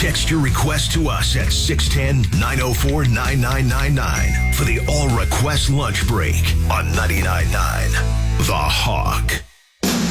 Text your request to us at 610-904-9999 for the All Request Lunch Break on 99.9 The Hawk.